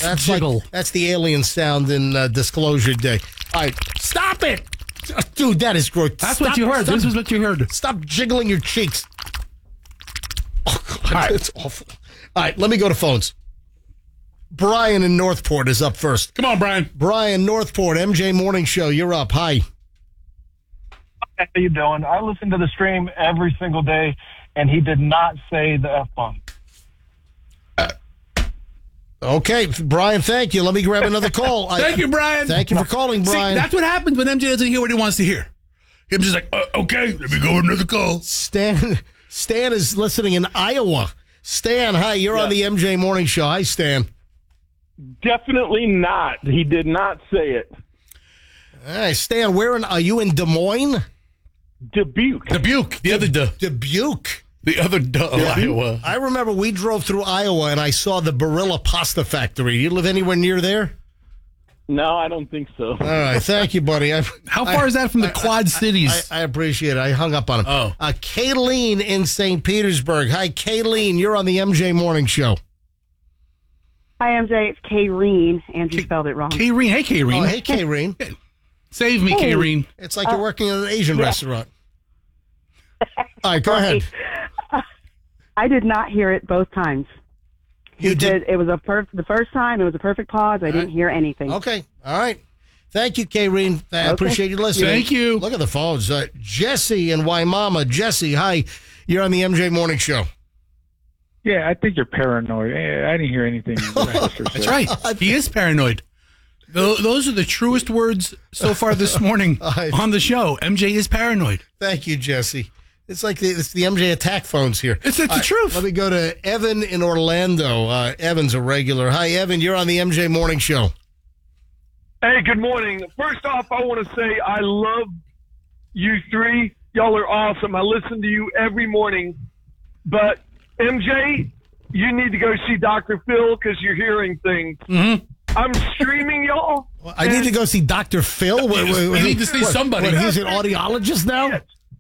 That's jiggle. That's the alien sound in Disclosure Day. All right, stop it. Dude, that is gross. That's what you heard. This is what you heard. Stop jiggling your cheeks. Oh, God, right. that's awful. All right, let me go to phones. Brian in Northport is up first. Come on, Brian. Brian, Northport, MJ Morning Show. You're up. Hi. How you doing? I listen to the stream every single day, and he did not say the F-bomb. Okay, Brian, thank you. Let me grab another call. Thank you, Brian. Thank you for calling, Brian. See, that's what happens when MJ doesn't hear what he wants to hear. Him just like, okay, let me go another call. Stan is listening in Iowa. Stan, hi, you're on the MJ Morning Show. Hi, Stan. Definitely not. He did not say it. All right, Stan, are you in Des Moines? Dubuque. The other Dubuque. The other Iowa. I remember we drove through Iowa and I saw the Barilla Pasta Factory. You live anywhere near there? No, I don't think so. All right, thank you, buddy. How far is that from the Quad Cities? I appreciate it. I hung up on him. Oh. Kayleen in St. Petersburg. Hi, Kayleen. You're on the MJ Morning Show. Hi, MJ. It's Kayreen. Andrew spelled it wrong. Kayreen. Hey, Kayreen. Oh, hey, Kayreen. Save me, Kayreen. It's like you're working in an Asian restaurant. All right, go ahead. I did not hear it both times. You did? It was the first time, it was a perfect pause. I didn't hear anything. Okay. All right. Thank you, Kayreen. I appreciate you listening. Thank you. Look at the phones. Jesse in Waimama. Jesse, hi. You're on the MJ Morning Show. Yeah, I think you're paranoid. I didn't hear anything. That's right. He is paranoid. Those are the truest words so far this morning on the show. MJ is paranoid. Thank you, Jesse. It's like it's the MJ attack phones here. It's the truth. Let me go to Evan in Orlando. Evan's a regular. Hi, Evan. You're on the MJ Morning Show. Hey, good morning. First off, I want to say I love you three. Y'all are awesome. I listen to you every morning. But, MJ, you need to go see Dr. Phil because you're hearing things. Mm-hmm. I'm streaming y'all. I need to go see Dr. Phil. We need to see somebody. He's an audiologist now?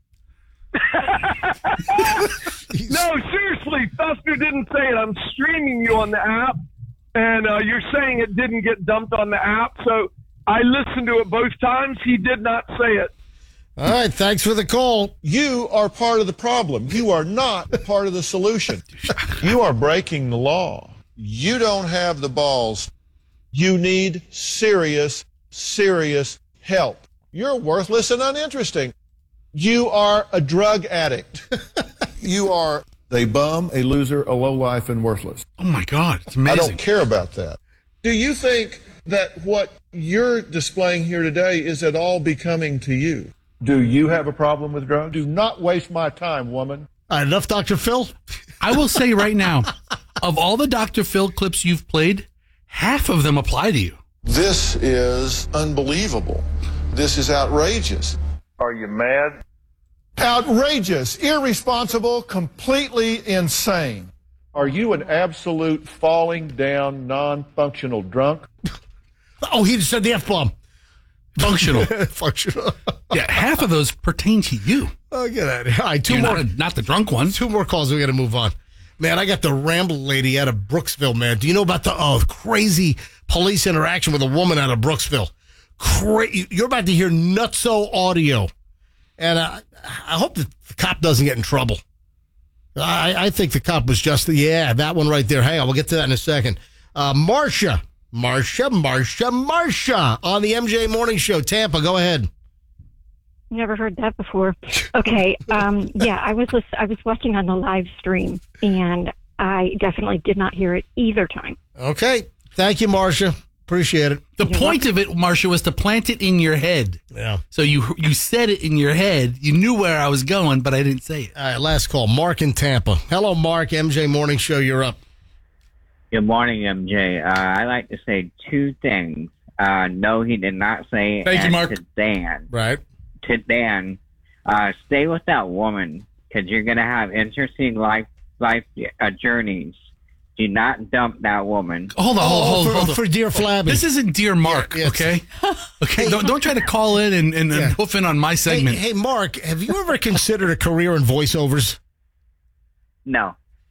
No, seriously, Fester didn't say it. I'm streaming you on the app, and you're saying it didn't get dumped on the app. So I listened to it both times. He did not say it. All right, thanks for the call. You are part of the problem. You are not part of the solution. You are breaking the law. You don't have the balls. You need serious, serious help. You're worthless and uninteresting. You are a drug addict. You are a bum, a loser, a lowlife, and worthless. Oh, my God. It's amazing. I don't care about that. Do you think that what you're displaying here today is at all becoming to you? Do you have a problem with drugs? Do not waste my time, woman. Enough, Dr. Phil? I will say right now, of all the Dr. Phil clips you've played, half of them apply to you. This is unbelievable. This is outrageous. Are you mad? Outrageous, irresponsible, completely insane. Are you an absolute falling down, non-functional drunk? Oh, he just said the F-bomb. Functional. Functional. Yeah, half of those pertain to you. Oh, get out of here. All right, two You're more. not the drunk one. Two more calls. We got to move on. Man, I got the Ramble lady out of Brooksville, man. Do you know about the crazy police interaction with a woman out of Brooksville? You're about to hear nutso audio. And I hope the cop doesn't get in trouble. I think the cop was just, that one right there. Hang on, we'll get to that in a second. Marsha on the MJ Morning Show, Tampa. Go ahead. Never heard that before. Okay, I was watching on the live stream, and I definitely did not hear it either time. Okay, thank you, Marsha. Appreciate it. The point of it, Marsha, was to plant it in your head. Yeah. So you said it in your head. You knew where I was going, but I didn't say it. All right, last call. Mark in Tampa. Hello, Mark. MJ Morning Show, you're up. Good morning, MJ. I like to say two things. No, he did not say. Thank you, Mark. To Dan. Right. To Dan, stay with that woman because you're going to have interesting life journeys. Do not dump that woman. Hold on. For Dear Flabby. This isn't Dear Mark, okay? Okay, don't try to call in and hoof in on my segment. Hey, Mark, have you ever considered a career in voiceovers? No.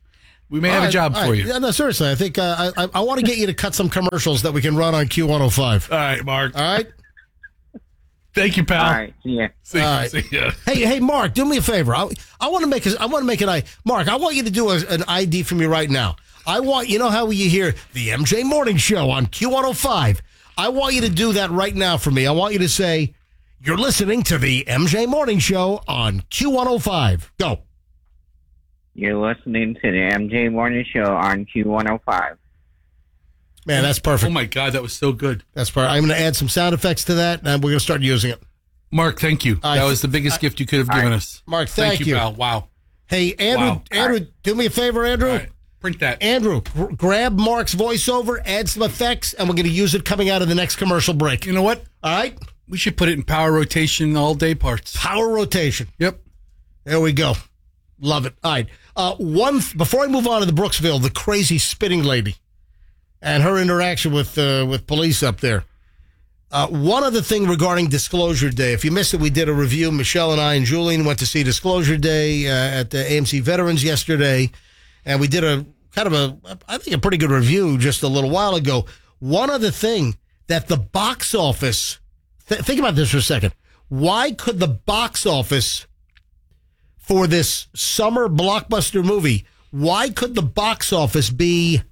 We may have a job for you. Yeah, no, seriously. I think I want to get you to cut some commercials that we can run on Q105. All right, Mark. All right? Thank you, pal. All right, yeah. See, All right. see ya. Hey, Mark, do me a favor. I want to make an Mark, I want you to do an ID for me right now. You know how you hear the MJ Morning Show on Q105? I want you to do that right now for me. I want you to say, you're listening to the MJ Morning Show on Q105. Go. You're listening to the MJ Morning Show on Q105. Man, that's perfect. Oh, my God, that was so good. That's perfect. I'm going to add some sound effects to that, and we're going to start using it. Mark, thank you. That was the biggest gift you could have given us. Mark, thank you. Pal. Wow. Hey, Andrew, Wow. Andrew, do me a favor, Andrew. All right. Print that. Andrew, grab Mark's voiceover, add some effects, and we're going to use it coming out of the next commercial break. You know what? All right? We should put it in power rotation all day parts. Power rotation. Yep. There we go. Love it. All right. Before I move on to the Brooksville, the crazy spitting lady and her interaction with police up there. One other thing regarding Disclosure Day. If you missed it, we did a review. Michelle and I and Julian went to see Disclosure Day at the AMC Veterans yesterday. And we did I think a pretty good review just a little while ago. One other thing that the box office, think about this for a second. Why could the box office for this summer blockbuster movie, why could the box office be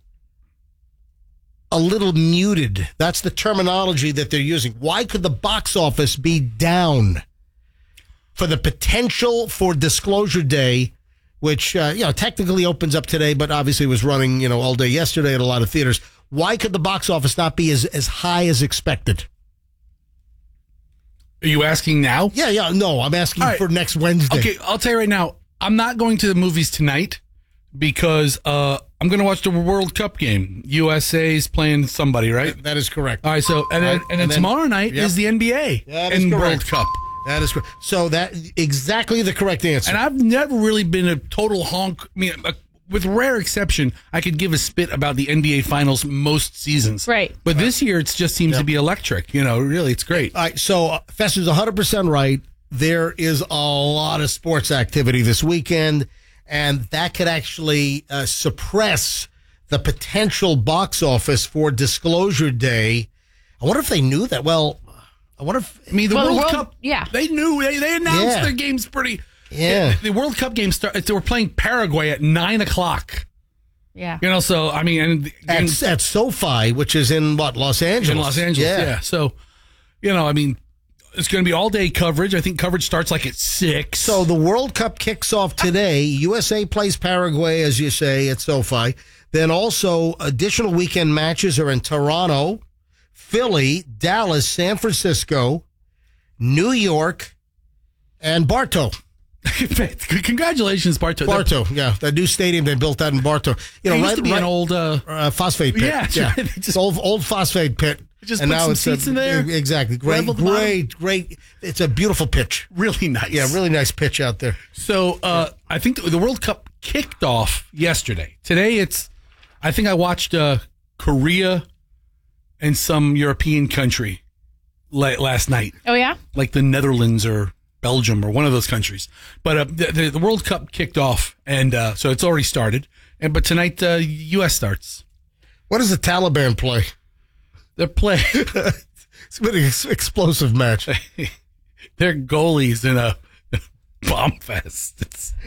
a little muted? That's the terminology that they're using. Why could the box office be down for the potential for Disclosure Day, which, technically opens up today, but obviously was running, all day yesterday at a lot of theaters. Why could the box office not be as high as expected? Are you asking now? Yeah. No, I'm asking for next Wednesday. Okay, I'll tell you right now, I'm not going to the movies tonight because I'm going to watch the World Cup game. USA's playing somebody, right? That is correct. All right, so, and then tomorrow night is the NBA and World Cup. That is correct. So that exactly the correct answer. And I've never really been a total honk. I mean, with rare exception, I could give a spit about the NBA Finals most seasons. Right. But this year, it just seems to be electric. Really, it's great. All right, so Fester's 100% right. There is a lot of sports activity this weekend, and that could actually suppress the potential box office for Disclosure Day. I wonder if they knew that. Well, I wonder if... I mean, the World Cup... Yeah. They knew. They announced their games pretty... Yeah. The World Cup game started... They were playing Paraguay at 9 o'clock. Yeah. So, I mean... at SoFi, which is in, Los Angeles? In Los Angeles, yeah. So, I mean, it's going to be all-day coverage. I think coverage starts at 6. So the World Cup kicks off today. USA plays Paraguay, as you say, at SoFi. Then also additional weekend matches are in Toronto, Philly, Dallas, San Francisco, New York, and Bartow. Congratulations, Bartow. Bartow, that new stadium they built out in Bartow. It used to be an old phosphate pit. Yeah, Just old phosphate pit. Just put some seats in there. Exactly. Great. It's a beautiful pitch. Really nice. Yeah, really nice pitch out there. So I think the World Cup kicked off yesterday. Today I think I watched Korea and some European country last night. Oh, yeah? Like the Netherlands or Belgium or one of those countries. But the World Cup kicked off, and so it's already started. But tonight, U.S. starts. What does the Taliban play? They're playing. It's been an explosive match. They're goalies in a bomb fest.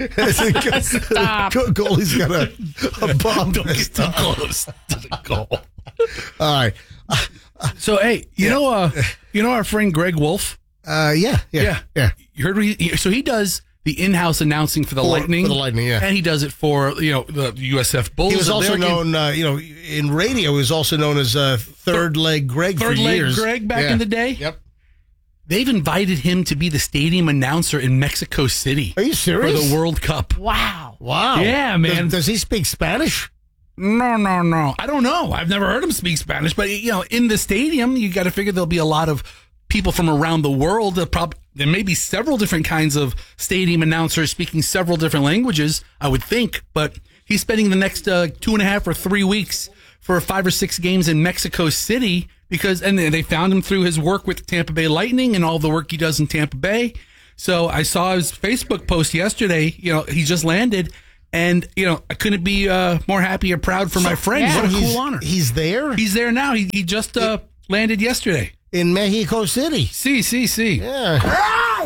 Stop. Goalie's got a bomb Don't fest. get too close to the goal. All right. So, hey, you know our friend Greg Wolf? Yeah. You heard so he does the in-house announcing for the Lightning. For the Lightning, yeah. And he does it for, the USF Bulls. He was also known, in radio, he was also known as Third Leg Greg for years. Third Leg Greg back in the day? Yep. They've invited him to be the stadium announcer in Mexico City. Are you serious? For the World Cup. Wow. Yeah, man. Does he speak Spanish? No. I don't know. I've never heard him speak Spanish, but in the stadium, you got to figure there'll be a lot of people from around the world. There may be several different kinds of stadium announcers speaking several different languages, I would think, but he's spending the next 2.5 or 3 weeks for 5 or 6 games in Mexico City and they found him through his work with Tampa Bay Lightning and all the work he does in Tampa Bay. So I saw his Facebook post yesterday. He just landed. And, I couldn't be more happy or proud for my friend. Yeah. What a So cool honor. He's there? He's there now. He just landed yesterday. In Mexico City. See. Yeah.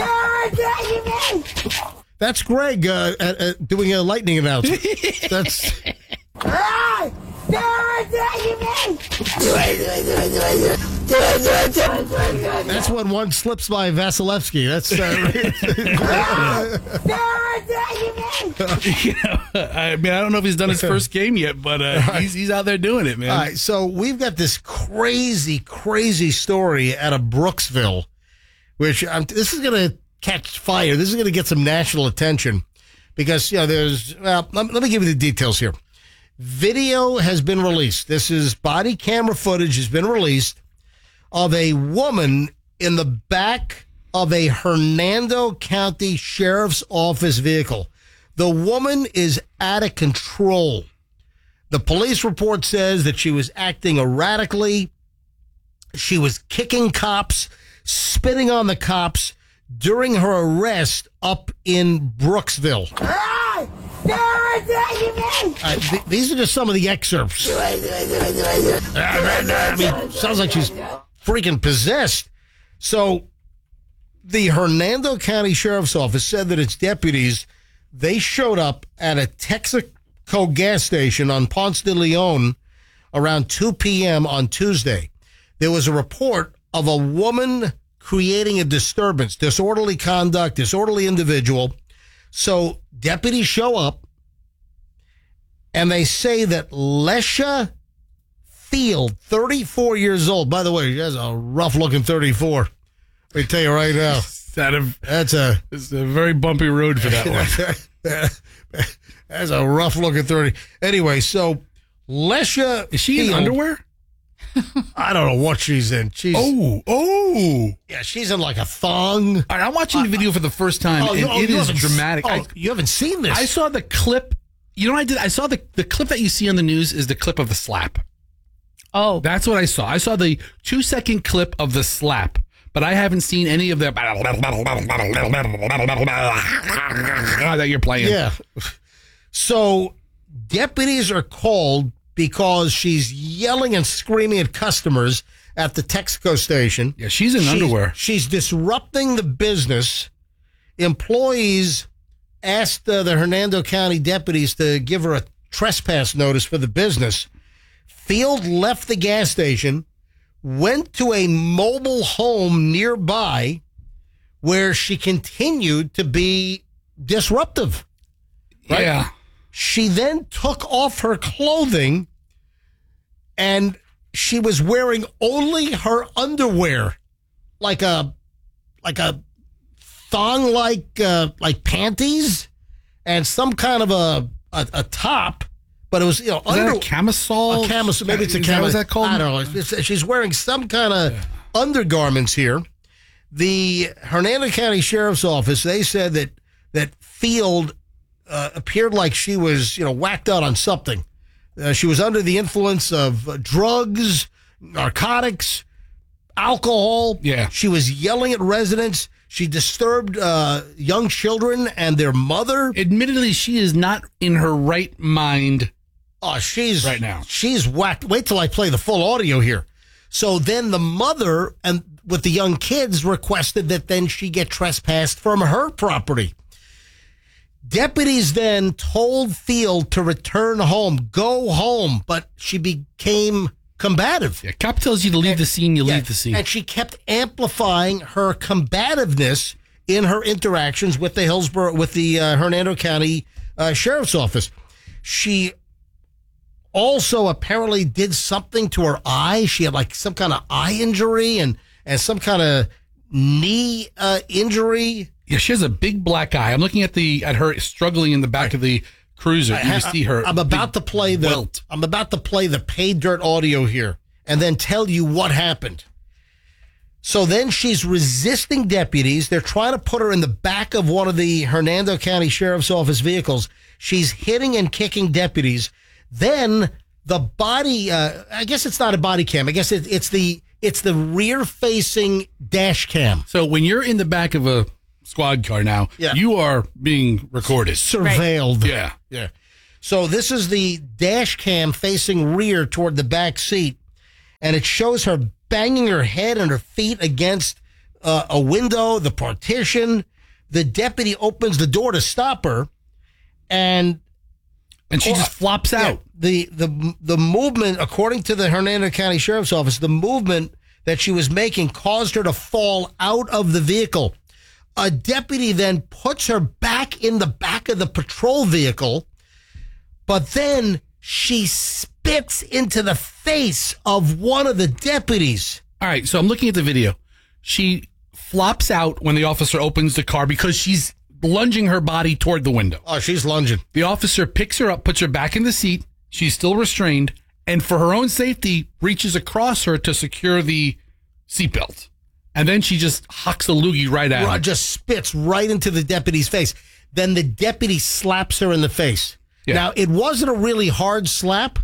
That's Greg doing a lightning announcement. That's... That's when one slips by Vasilevsky. That's I don't know if he's done his first game yet, but he's out there doing it, man. All right, so we've got this crazy story out of Brooksville, which this is going to catch fire. This is going to get some national attention because there's. Well, let me give you the details here. Video has been released. This is body camera footage has been released of a woman in the back of a Hernando County Sheriff's Office vehicle. The woman is out of control. The police report says that she was acting erratically. She was kicking cops, spitting on the cops during her arrest up in Brooksville. These are just some of the excerpts. Sounds like she's freaking possessed. So the Hernando County Sheriff's Office said that its deputies, they showed up at a Texaco gas station on Ponce de Leon around 2 p.m. on Tuesday. There was a report of a woman creating a disturbance, disorderly conduct, disorderly individual. So deputies show up, and they say that Lesha Field, 34 years old. By the way, she has a rough-looking 34. Let me tell you right now. It's a very bumpy road for that one. That's a rough-looking 30. Anyway, so Lesha Is she Field, in underwear? I don't know what she's in. Yeah, she's in like a thong. All right, I'm watching the video for the first time, and it is dramatic. You haven't seen this? I saw the clip. You know what I did? I saw the clip that you see on the news is the clip of the slap. Oh. That's what I saw. I saw the 2-second clip of the slap, but I haven't seen any of the that you're playing. Yeah. So deputies are called because she's yelling and screaming at customers at the Texaco station. Yeah, she's in underwear. She's disrupting the business. Employees asked the Hernando County deputies to give her a trespass notice for the business. Field left the gas station, went to a mobile home nearby where she continued to be disruptive. Right? Yeah. She then took off her clothing and she was wearing only her underwear, like a thong like panties and some kind of a top, but it was Is that a camisole? A camisole, maybe it's a camisole. What is that called? I don't know. She's wearing some kind of undergarments here. The Hernando County Sheriff's Office, they said that Field appeared like she was whacked out on something. She was under the influence of drugs, narcotics, alcohol. Yeah. She was yelling at residents. She disturbed young children and their mother. Admittedly, she is not in her right mind. Oh, she's right now. She's whacked. Wait till I play the full audio here. So then the mother and with the young kids requested that then she get trespassed from her property. Deputies then told Field to return home, go home, but she became combative. Yeah, cop tells you to leave the scene, you leave the scene. And she kept amplifying her combativeness in her interactions with the Hernando County Sheriff's Office. She also apparently did something to her eye. She had like some kind of eye injury and some kind of knee injury. Yeah, she has a big black eye. I'm looking at her struggling in the back of the cruiser. You see her. I'm about to play the pay dirt audio here and then tell you what happened. So then she's resisting deputies. They're trying to put her in the back of one of the Hernando County Sheriff's Office vehicles. She's hitting and kicking deputies. Then the body, I guess it's not a body cam. I guess it's the rear facing dash cam. So when you're in the back of a squad car now. Yeah. You are being recorded. Surveilled. Yeah. Yeah. So this is the dash cam facing rear toward the back seat, and it shows her banging her head and her feet against a window, the partition. The deputy opens the door to stop her, and she just flops out. The movement, according to the Hernando County Sheriff's Office, the movement that she was making caused her to fall out of the vehicle. A deputy then puts her back in the back of the patrol vehicle, but then she spits into the face of one of the deputies. All right, so I'm looking at the video. She flops out when the officer opens the car because she's lunging her body toward the window. Oh, she's lunging. The officer picks her up, puts her back in the seat. She's still restrained, and for her own safety, reaches across her to secure the seatbelt. And then she just hucks a loogie right at her. Just spits right into the deputy's face. Then the deputy slaps her in the face. Yeah. Now, it wasn't a really hard slap.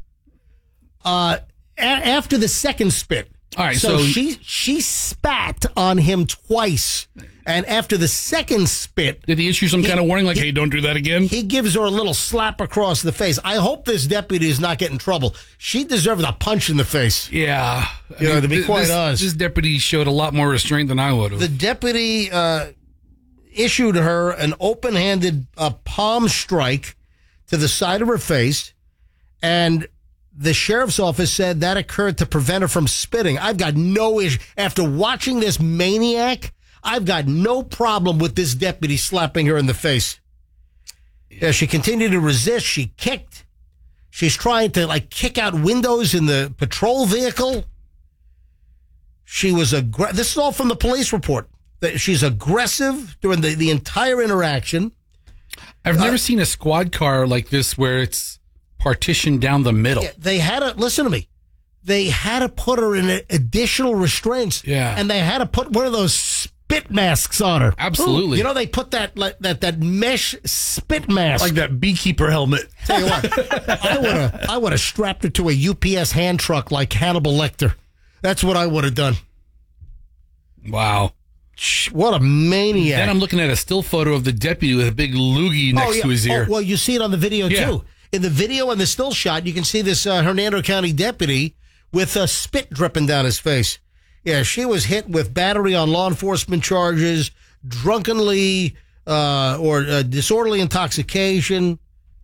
After the second spit. All right, so so she spat on him twice. And after the second spit... Did he issue some kind of warning like, hey, don't do that again? He gives her a little slap across the face. I hope this deputy is not getting in trouble. She deserved a punch in the face. Yeah. To be quite honest. This deputy showed a lot more restraint than I would have. The deputy issued her an open-handed palm strike to the side of her face, and the sheriff's office said that occurred to prevent her from spitting. I've got no issue. After watching this maniac, I've got no problem with this deputy slapping her in the face. Yeah, she continued to resist. She kicked. She's trying to, kick out windows in the patrol vehicle. She was this is all from the police report. She's aggressive during the entire interaction. I've never seen a squad car like this where it's partitioned down the middle. Yeah, they had to, listen to me, they had to put her in additional restraints. Yeah. And they had to put one of those spit masks on her. Absolutely. You know, they put that mesh spit mask. Like that beekeeper helmet. Tell you what, I would have strapped her to a UPS hand truck like Hannibal Lecter. That's what I would have done. Wow. What a maniac. Then I'm looking at a still photo of the deputy with a big loogie next to his ear. Oh, well, you see it on the video, too. In the video and the still shot, you can see this Hernando County deputy with spit dripping down his face. Yeah, she was hit with battery on law enforcement charges, drunkenly or disorderly intoxication.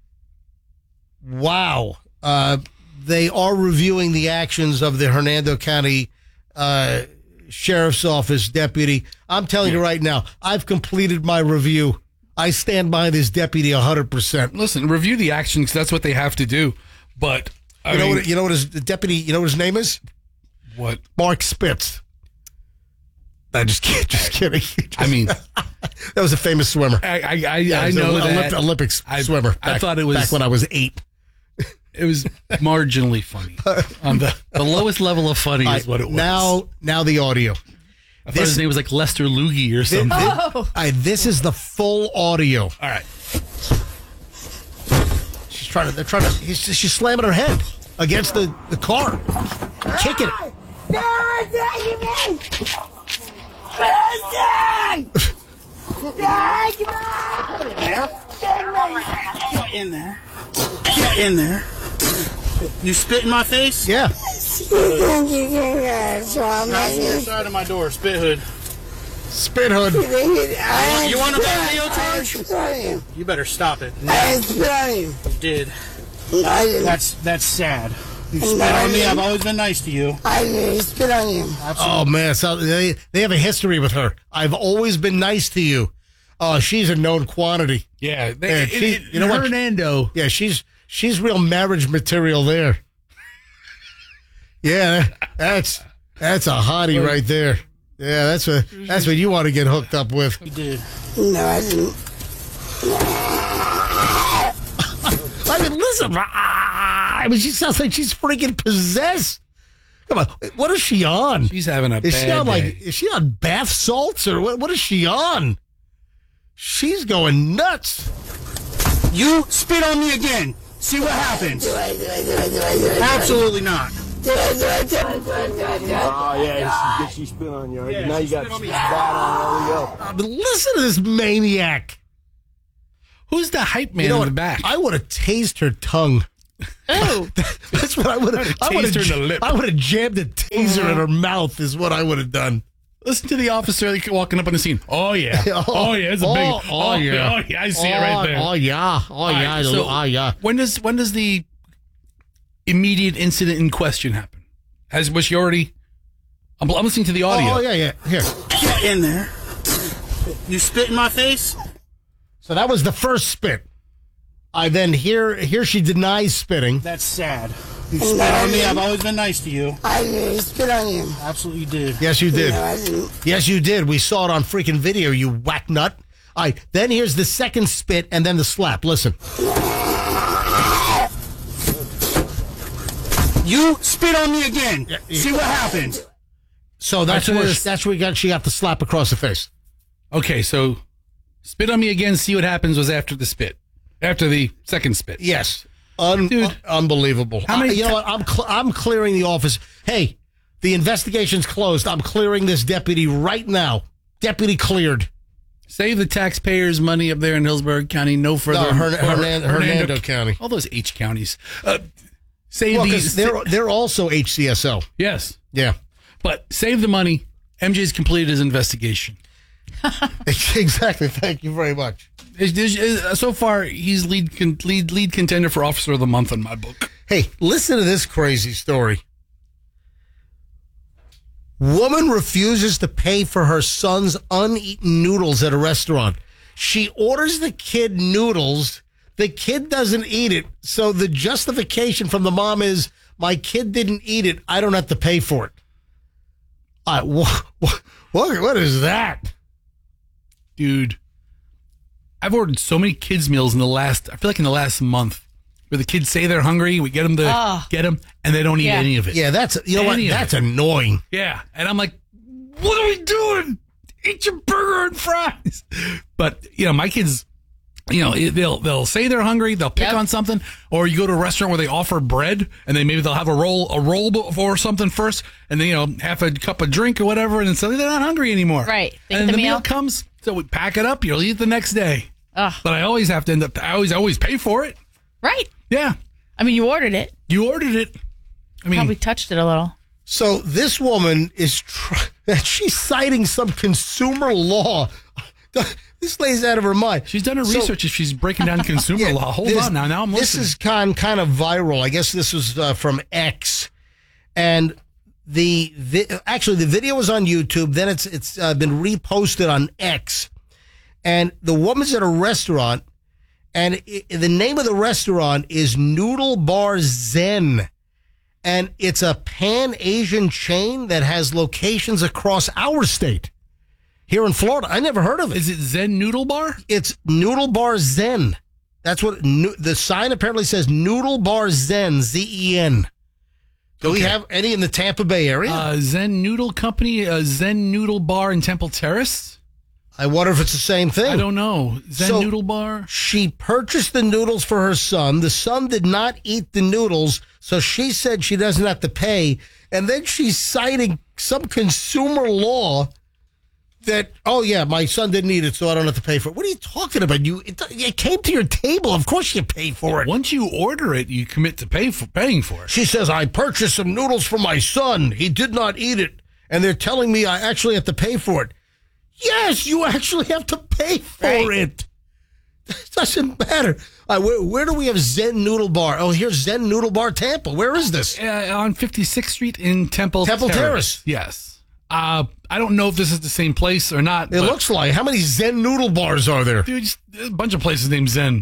Wow. They are reviewing the actions of the Hernando County Sheriff's Office deputy. I'm telling you right now, I've completed my review. I stand by this deputy 100%. Listen, review the actions because that's what they have to do. But you know what his deputy? You know what his name is? What? Mark Spitz. I just kidding. I mean, that was a famous swimmer. I know that Olympics swimmer. I thought it was back when I was 8. It was marginally funny. On the lowest level of funny is what it was. Now the audio. I thought his name was like Lester Loogie or something. This is the full audio. All right. She's slamming her head against the car, kicking it. Get in there. You spit in my face? Yeah. Side of my door, spit hood. Spit hood. You want a video charge? You better stop it. You did. That's sad. You spit on me. I've always been nice to you. I spit on you. Oh man, so they have a history with her. I've always been nice to you. Oh, she's a known quantity. Yeah, you know what, Hernando. Yeah, she's real marriage material there. Yeah, that's a hottie right there. Yeah, that's what you want to get hooked up with. You did. No, I didn't. I mean, listen. I mean, she sounds like she's freaking possessed. Come on, what is she on? She's having a bad day. Is she on bath salts or what is she on? She's going nuts. You spit on me again. See what happens. Do I? Absolutely not. Oh, yeah, she spit on you. Now you got spat on. There we go. Listen to this maniac. Who's the hype man in the back? I would have tased her tongue. Oh, that's what I would have. I would have jammed a taser in her mouth. Is what I would have done. Listen to the officer walking up on the scene. Oh yeah, it's a big. Oh yeah, I see it right there. Oh yeah, So when does the immediate incident in question happen? Was she already? I'm listening to the audio. Oh yeah. Here, get in there. You spit in my face. So that was the first spit. I then here she denies spitting. That's sad. You spit on me. I've always been nice to you. I didn't spit on you. Absolutely did. Yes, you did. No, I didn't. Yes, you did. We saw it on freaking video, you whack nut. All right, then here's the second spit and then the slap. Listen. You spit on me again. See what happens. So that's where she got the slap across the face. Okay, so spit on me again, see what happens was after the spit. After the second spit. Yes. Unbelievable. How many you know what? I'm clearing the office. Hey, the investigation's closed. I'm clearing this deputy right now. Deputy cleared. Save the taxpayers' money up there in Hillsborough County. No further. Hernando County. All those H counties. They're also HCSO. Yes. Yeah. But save the money. MJ's completed his investigation. Exactly. Thank you very much. So far, he's lead contender for Officer of the Month in my book. Hey, listen to this crazy story. Woman refuses to pay for her son's uneaten noodles at a restaurant. She orders the kid noodles. The kid doesn't eat it. So the justification from the mom is, my kid didn't eat it. I don't have to pay for it. What is that? Dude, I've ordered so many kids' meals in the last month, where the kids say they're hungry, we get them and they don't eat any of it. Yeah, that's annoying. Yeah, and I'm like, what are we doing? Eat your burger and fries. But my kids, they'll say they're hungry, they'll pick on something, or you go to a restaurant where they offer bread, and they'll have a roll before something first, and then half a cup of drink or whatever, and so they're not hungry anymore. Right. And the meal comes. So we pack it up. You'll eat the next day. Ugh. But I always have to I always pay for it. Right. Yeah. I mean, you ordered it. I mean, probably touched it a little. So this woman she's citing some consumer law. This lady's out of her mind. She's done her research if she's breaking down consumer law. Hold on now. Now I'm listening. This is kind of viral. I guess this was from X. And the video was on YouTube. Then it's been reposted on X. And the woman's at a restaurant. And the name of the restaurant is Noodle Bar Zen. And it's a Pan-Asian chain that has locations across our state. Here in Florida. I never heard of it. Is it Zen Noodle Bar? It's Noodle Bar Zen. That's what the sign apparently says. Noodle Bar Zen, Z-E-N. Do we have any in the Tampa Bay area? Zen Noodle Company, Zen Noodle Bar in Temple Terrace. I wonder if it's the same thing. I don't know. Zen Noodle Bar. She purchased the noodles for her son. The son did not eat the noodles, so she said she doesn't have to pay. And then she's citing some consumer law that, my son didn't eat it, so I don't have to pay for it. What are you talking about? It came to your table. Of course you pay for it. Once you order it, you commit to paying for it. She says, I purchased some noodles for my son. He did not eat it. And they're telling me I actually have to pay for it. Yes, you actually have to pay for it. It doesn't matter. Where do we have Zen Noodle Bar? Oh, here's Zen Noodle Bar Tampa. Where is this? On 56th Street in Temple Terrace. Yes. I don't know if this is the same place or not. It looks like. How many Zen Noodle Bars are there? Dude, a bunch of places named Zen.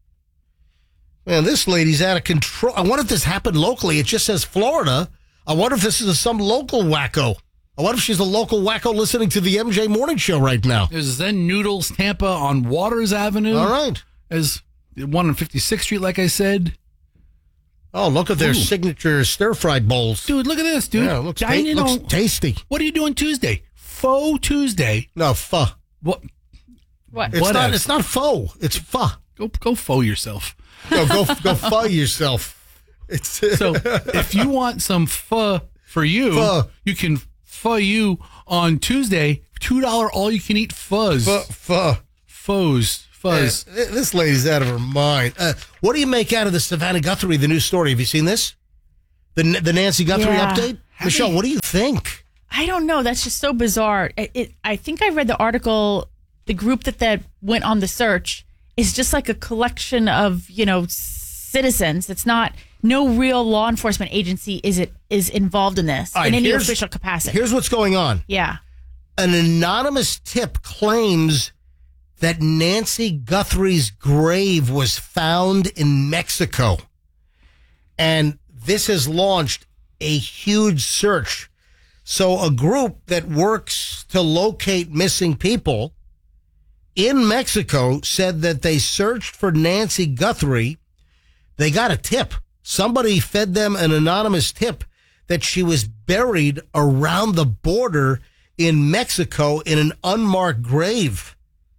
Man, this lady's out of control. I wonder if this happened locally. It just says Florida. I wonder if this is some local wacko. I wonder if she's a local wacko listening to the MJ Morning Show right now. There's Zen Noodles Tampa on Waters Avenue. All right. There's one on 56th Street, like I said. Oh, look at their signature stir-fried bowls. Dude, look at this, dude. Yeah, it looks tasty. What are you doing Tuesday? Faux Tuesday. No, pho. What? It's not faux. It's pho. Go faux yourself. No, go pho yourself. It's So if you want some pho for you, you can pho you on Tuesday. $2 all you can eat fuzz. Fuzz. This lady's out of her mind. What do you make out of the Savannah Guthrie, the new story? Have you seen this? The Nancy Guthrie update? Michelle, what do you think? I don't know. That's just so bizarre. I think I read the article. The group that went on the search is just like a collection of, citizens. It's not, no real law enforcement agency is involved in this in any official capacity. Here's what's going on. Yeah. An anonymous tip claims that Nancy Guthrie's grave was found in Mexico. And this has launched a huge search. So a group that works to locate missing people in Mexico said that they searched for Nancy Guthrie. They got a tip. Somebody fed them an anonymous tip that she was buried around the border in Mexico in an unmarked grave.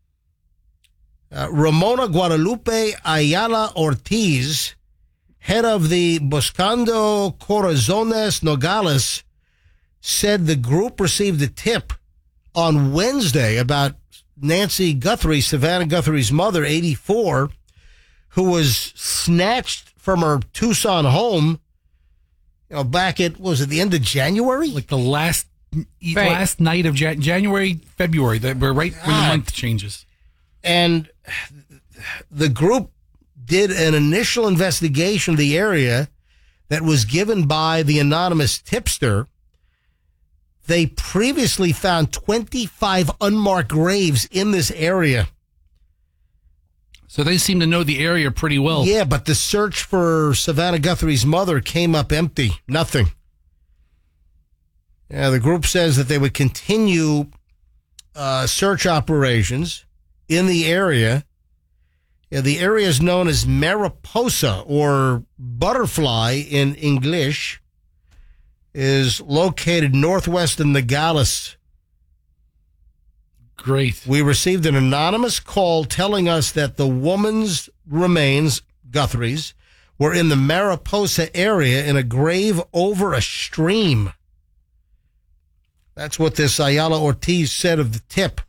Ramona Guadalupe Ayala Ortiz, head of the Buscando Corazones Nogales, said the group received a tip on Wednesday about Nancy Guthrie, Savannah Guthrie's mother, 84, who was snatched from her Tucson home, back at, was it the end of January? Like the last night of January, February. We're right when the month changes. And the group did an initial investigation of the area that was given by the anonymous tipster. They previously found 25 unmarked graves in this area. So they seem to know the area pretty well. Yeah, but the search for Savannah Guthrie's mother came up empty. Nothing. Yeah, the group says that they would continue search operations in the area. Yeah, the area is known as Mariposa, or Butterfly in English, is located northwest of Nogales. Great. We received an anonymous call telling us that the woman's remains, Guthrie's, were in the Mariposa area in a grave over a stream. That's what this Ayala Ortiz said of the tip.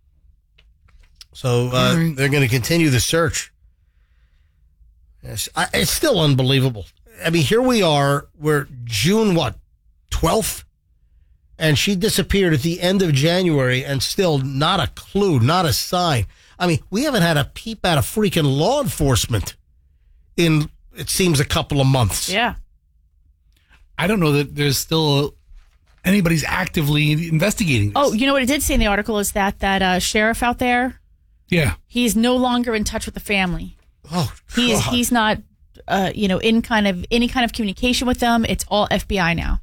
So they're going to continue the search. Yes, it's still unbelievable. I mean, here we are. We're June, 12th? And she disappeared at the end of January, and still not a clue, not a sign. I mean, we haven't had a peep out of freaking law enforcement in, it seems, a couple of months. Yeah. I don't know that there's still anybody's actively investigating this. Oh, you know what it did say in the article is that sheriff out there, yeah, he's no longer in touch with the family. Oh, he's not, in any kind of communication with them. It's all FBI now.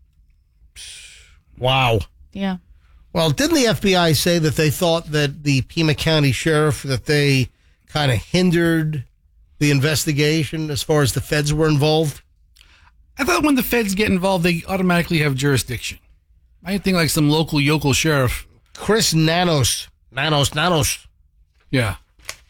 Wow. Yeah. Well, didn't the FBI say that they thought that the Pima County sheriff, that they kind of hindered the investigation as far as the feds were involved? I thought when the feds get involved, they automatically have jurisdiction. I think like some local yokel sheriff. Chris Nanos. Yeah.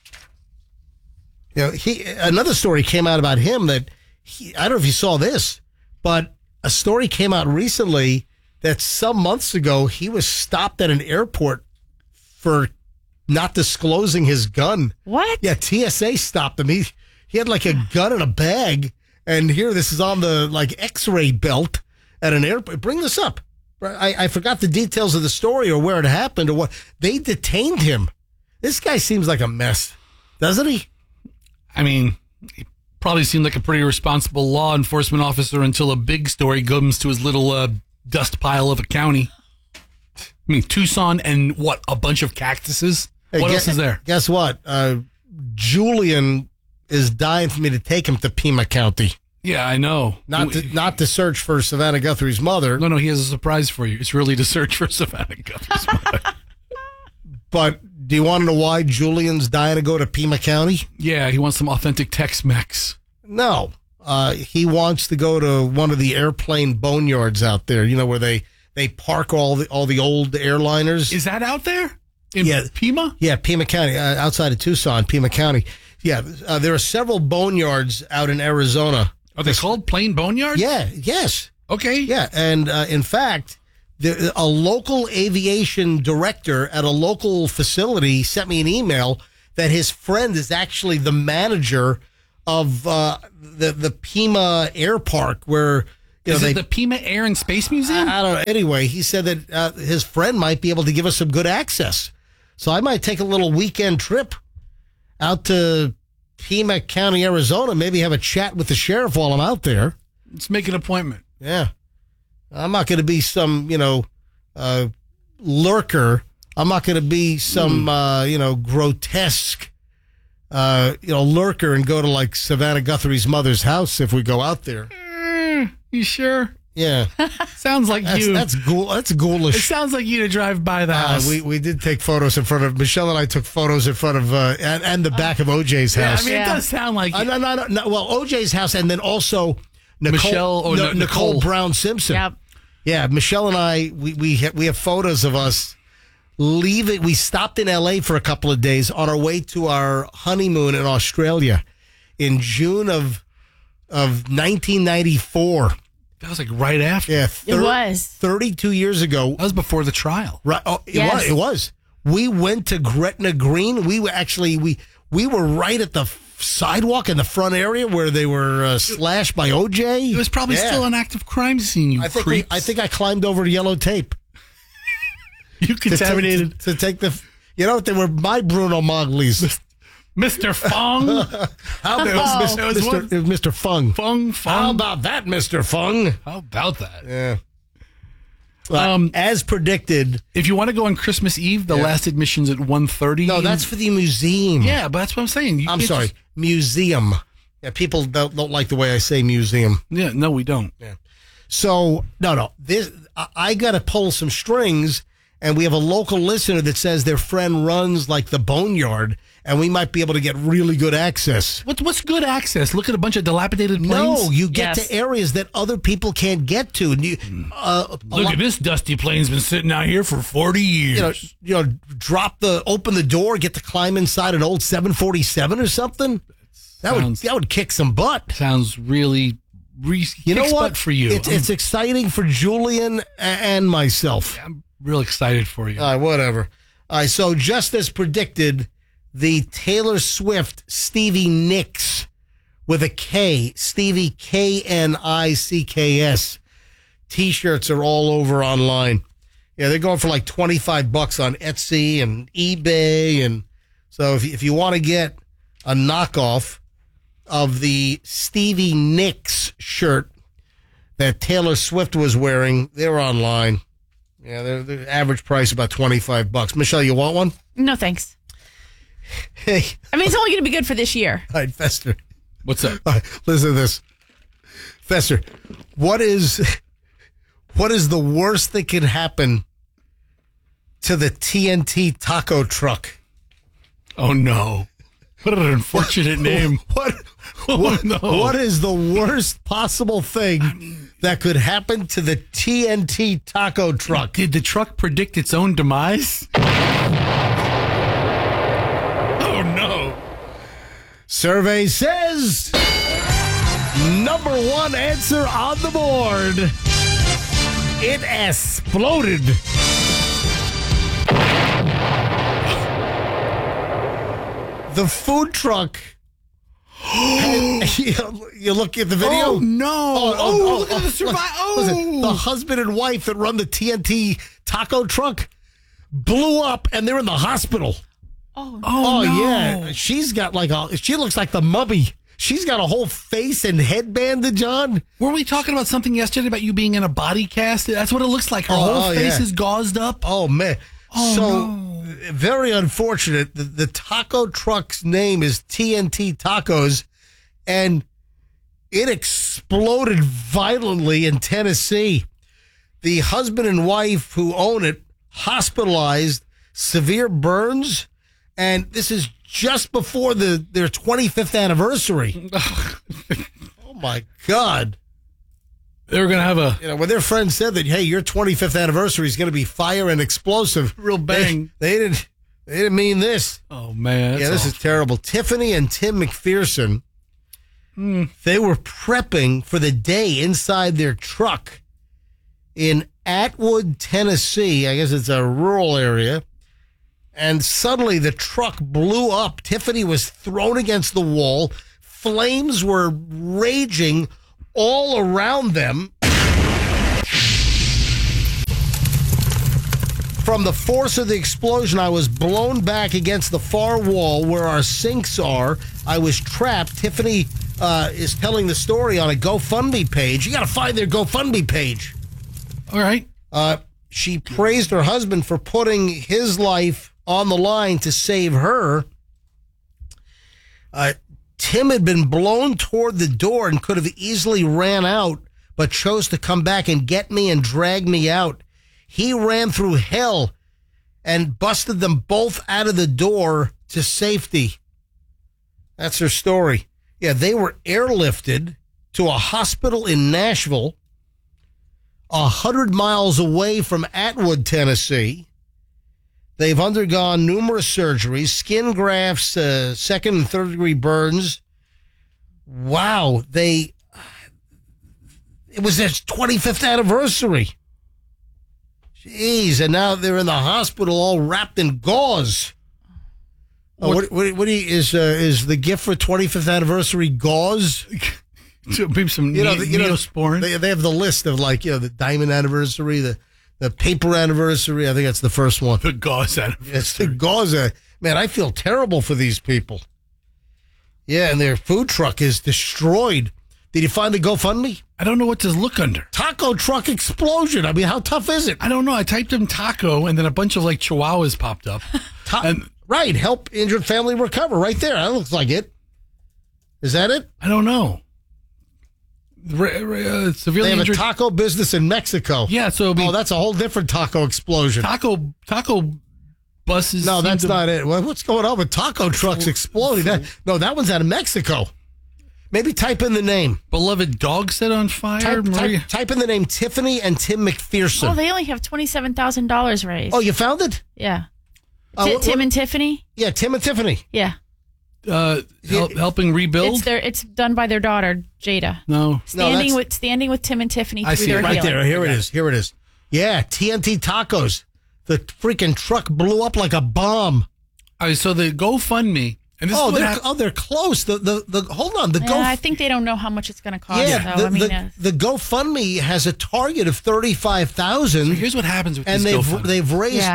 Another story came out about him that I don't know if you saw this, but a story came out recently that some months ago he was stopped at an airport for not disclosing his gun. What? Yeah, TSA stopped him. He had like a gun in a bag, and here this is on the X-ray belt at an airport. Bring this up. I forgot the details of the story or where it happened or what. They detained him. This guy seems like a mess, doesn't he? I mean, he probably seemed like a pretty responsible law enforcement officer until a big story comes to his little dust pile of a county. I mean, Tucson and a bunch of cactuses? Hey, what else is there? Guess what? Julian is dying for me to take him to Pima County. Yeah, I know. Not to search for Savannah Guthrie's mother. No, he has a surprise for you. It's really to search for Savannah Guthrie's mother. But do you want to know why Julian's dying to go to Pima County? Yeah, he wants some authentic Tex-Mex. No. He wants to go to one of the airplane boneyards out there, where they park all the old airliners. Is that out there? In Pima? Yeah, Pima County, outside of Tucson, Pima County. Yeah, there are several boneyards out in Arizona. Are they called plain boneyards? Yeah, yes. Okay. Yeah, and in fact, a local aviation director at a local facility sent me an email that his friend is actually the manager of the Pima Air Park, where is it the Pima Air and Space Museum? I don't know. Anyway, he said that his friend might be able to give us some good access, so I might take a little weekend trip out to Pima County, Arizona. Maybe have a chat with the sheriff while I'm out there. Let's make an appointment. Yeah, I'm not going to be some lurker. I'm not going to be some, grotesque, lurker and go to like Savannah Guthrie's mother's house if we go out there. You sure? Yeah. Sounds like you. That's ghoulish. It sounds like you to drive by the house. We did take photos in front of, Michelle and I took photos in front of, and the back of OJ's house. Yeah, I mean, it does sound like it. No. Well, OJ's house and then also Nicole Brown Simpson. Yep. Yeah, Michelle and I, we have photos of us leaving. We stopped in L.A. for a couple of days on our way to our honeymoon in Australia in June of 1994. That was like right after. Yeah, it was 32 years ago. That was before the trial. Right? Oh, it was. We went to Gretna Green. We were right at the sidewalk in the front area where they were slashed by OJ. It was probably still an active crime scene. I think I climbed over yellow tape. You contaminated to take the. You know, they were my Bruno Magli's. Mr. Fung. How about Mr. Fung? Fung. How about that, Mr. Fung? How about that? Yeah. As predicted, if you want to go on Christmas Eve, the last admission's at 1:30. No, that's for the museum. Yeah, but that's what I'm saying. I'm sorry, museum. Yeah, people don't like the way I say museum. Yeah, no, we don't. Yeah. So no. I got to pull some strings, and we have a local listener that says their friend runs like the Boneyard, and we might be able to get really good access. What's good access? Look at a bunch of dilapidated planes? No, you get to areas that other people can't get to. And look at this dusty plane's been sitting out here for 40 years. Open the door, get to climb inside an old 747 or something. That would kick some butt. Sounds really you know what? For you. It's exciting for Julian and myself. Yeah, I'm real excited for you. Whatever. All right, so just as predicted, the Taylor Swift Stevie Nicks with a K, Stevie K-N-I-C-K-S T-shirts are all over online. Yeah, they're going for like $25 on Etsy and eBay, and so if you want to get a knockoff of the Stevie Nicks shirt that Taylor Swift was wearing, they're online. Yeah, the average price about $25. Michelle, you want one? No, thanks. Hey. I mean, it's only going to be good for this year. All right, Fester. What's up? All right, listen to this. Fester, what is the worst that can happen to the TNT taco truck? Oh, no. What an unfortunate name. What is the worst possible thing that could happen to the TNT taco truck? Did the truck predict its own demise? Oh, no. Survey says number one answer on the board. It exploded. The food truck. You look at the video. Oh, no. Look at the survival. Listen, the husband and wife that run the TNT taco truck blew up, and they're in the hospital. Oh, no. No. Yeah. She looks like the mummy. She's got a whole face and head bandage on. Were we talking about something yesterday about you being in a body cast? That's what it looks like. Her whole face is gauzed up. Oh, man. Very unfortunate. The taco truck's name is TNT Tacos, and it exploded violently in Tennessee. The husband and wife who own it hospitalized, severe burns, and this is just before their 25th anniversary. Oh, my God. They were going to have when their friend said that, hey, your 25th anniversary is going to be fire and explosive. Real bang. They didn't mean this. Oh, man. Yeah, this is terrible. Tiffany and Tim McPherson They were prepping for the day inside their truck in Atwood, Tennessee. I guess it's a rural area. And suddenly the truck blew up. Tiffany was thrown against the wall. Flames were raging all around them. From the force of the explosion, I was blown back against the far wall where our sinks are. I was trapped. Tiffany is telling the story on a GoFundMe page. You got to find their GoFundMe page. All right. She praised her husband for putting his life on the line to save her. Tim had been blown toward the door and could have easily ran out, but chose to come back and get me and drag me out. He ran through hell and busted them both out of the door to safety. That's her story. Yeah, they were airlifted to a hospital in Nashville, 100 miles away from Atwood, Tennessee. They've undergone numerous surgeries, skin grafts, second and third degree burns. Wow. It was their 25th anniversary. Jeez. And now they're in the hospital all wrapped in gauze. What is the gift for 25th anniversary gauze? Maybe some Neosporin. They have the list of the diamond anniversary, the paper anniversary. I think that's the first one. The gauze anniversary. It's the gauze. Man, I feel terrible for these people. Yeah, and their food truck is destroyed. Did you find the GoFundMe? I don't know what to look under. Taco truck explosion. I mean, how tough is it? I don't know. I typed in taco, and then a bunch of chihuahuas popped up. Right. Help injured family recover. Right there. That looks like it. Is that it? I don't know. Severely they have injured. A taco business in Mexico. Yeah, so that's a whole different taco explosion. Taco buses. No, that's not it. What's going on with taco trucks exploding? That one's out of Mexico. Maybe type in the name. Beloved dog set on fire. Type in the name Tiffany and Tim McPherson. Oh, they only have $27,000 raised. Oh, you found it? Yeah. Tim and Tiffany. Yeah, Tim and Tiffany. Yeah. Helping rebuild. It's done by their daughter Jada. No, standing with Tim and Tiffany. I see it right there. Here it is. Here it is. Yeah, TNT Tacos. The freaking truck blew up like a bomb. All right, so the GoFundMe. And this they're close. The hold on. I think they don't know how much it's going to cost. Yeah, though. the GoFundMe has a target of $35,000. So here's what happens with this GoFundMe. They've raised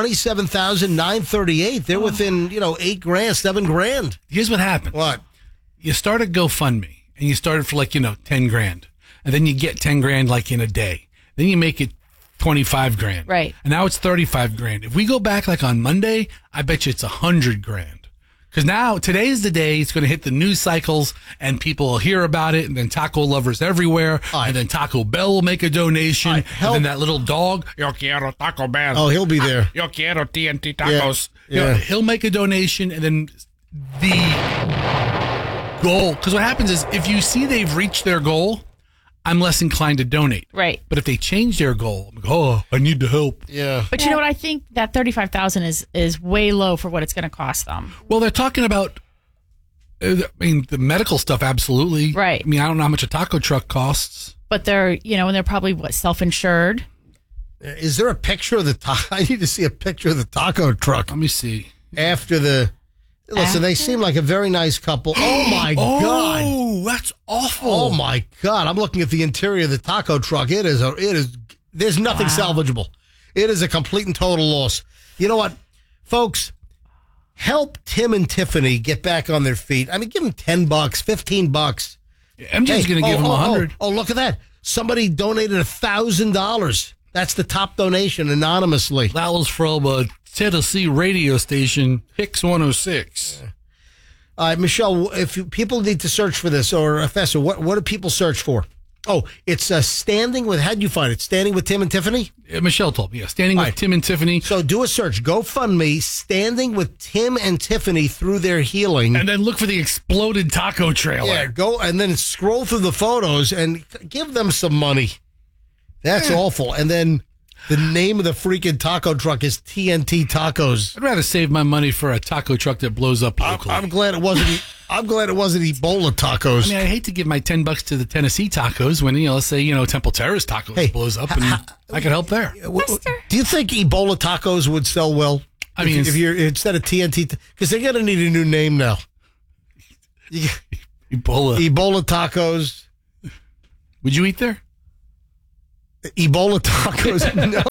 $27,938. They're within $8,000, $7,000. Here's what happens. What? You start a GoFundMe and you start it for $10,000, and then you get $10,000 in a day. Then you make it $25,000. Right. And now it's $35,000. If we go back on Monday, I bet you it's $100,000. Because today's the day it's going to hit the news cycles and people will hear about it, and then taco lovers everywhere, and then Taco Bell will make a donation, and then that little dog, Yo quiero Taco Bell. Oh, he'll be there. Yo quiero TNT Tacos. Yeah. He'll make a donation, and then the goal, because what happens is if you see they've reached their goal, I'm less inclined to donate. Right. But if they change their goal, I'm like, I need the help. Yeah. But you know what? I think that $35,000 is way low for what it's going to cost them. Well, they're talking about, the medical stuff, absolutely. Right. I don't know how much a taco truck costs. But they're, and they're probably, self-insured? Is there a picture of the taco? I need to see a picture of the taco truck. Let me see. Listen, they seem like a very nice couple. Oh, my God. Oh, that's awful. Oh, my God. I'm looking at the interior of the taco truck. There's nothing salvageable. It is a complete and total loss. You know what, folks? Help Tim and Tiffany get back on their feet. Give them $10, $15. MJ's going to give them $100. Oh, look at that. Somebody donated $1,000. That's the top donation anonymously. That was from a Tennessee radio station, Hicks 106. Michelle, if people need to search for this, or Fessa, what do people search for? Oh, it's Standing with, how'd you find it? Standing with Tim and Tiffany? Michelle told me, Standing with Tim and Tiffany. So do a search, GoFundMe, Standing with Tim and Tiffany through their healing. And then look for the exploded taco trailer. Yeah, go and then scroll through the photos and give them some money. That's awful. And then the name of the freaking taco truck is TNT Tacos. I'd rather save my money for a taco truck that blows up locally. I'm glad it wasn't I'm glad it wasn't Ebola tacos. I mean, I hate to give my $10 to the Tennessee tacos when, let's say, Temple Terrace tacos blows up and I could help there. Do you think Ebola tacos would sell well? I mean, if you're instead of TNT, because they're going to need a new name now. Ebola tacos. Would you eat there? Ebola tacos?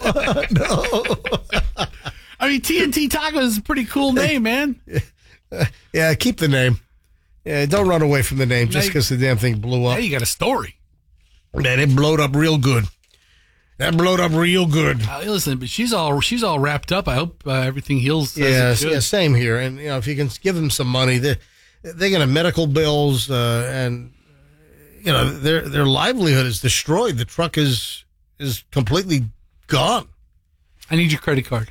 No. I mean, TNT tacos is a pretty cool name, man. Yeah, keep the name. Yeah, don't run away from the name just because the damn thing blew up. Hey, you got a story. Man, it blowed up real good. That blowed up real good. Listen, but she's all wrapped up. I hope everything heals. Yeah, same here. And if you can give them some money, they're going to medical bills, and their livelihood is destroyed. The truck is completely gone. I need your credit card.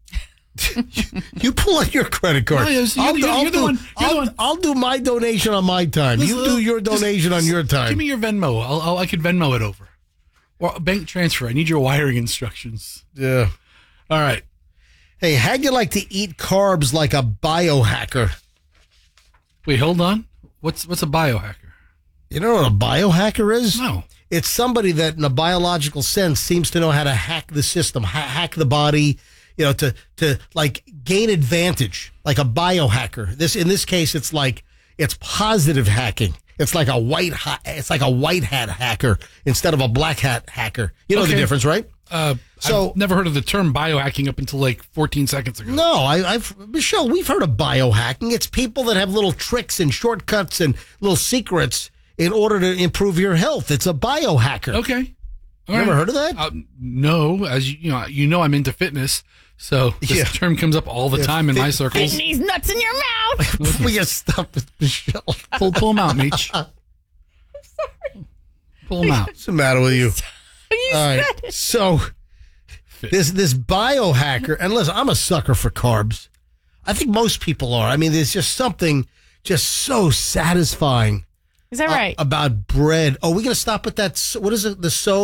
You pull out your credit card. No, you're the one. I'll do my donation on my time. You do your donation on your time. Give me your Venmo. I could Venmo it over. Or bank transfer. I need your wiring instructions. Yeah. All right. Hey, how'd you like to eat carbs like a biohacker? Wait, hold on. What's a biohacker? You know what a biohacker is? No. It's somebody that, in a biological sense, seems to know how to hack the system, hack the body, to like gain advantage, like a biohacker. In this case, it's positive hacking. It's like a white hat hacker instead of a black hat hacker. You know the difference, right? I've never heard of the term biohacking up until like 14 seconds ago. No, Michelle, we've heard of biohacking. It's people that have little tricks and shortcuts and little secrets in order to improve your health. It's a biohacker. Okay. Never heard of that? No, as you know, I'm into fitness, so this term comes up all the time in my circles. Putting these nuts in your mouth. Will you stop it, Michelle? Pull them out, Meech. I'm sorry. Pull them out. What's the matter with you? All right. It. So this biohacker, and listen, I'm a sucker for carbs. I think most people are. I mean, there's just something just so satisfying. Is that right? About bread. Oh, we're going to stop at that. What is it?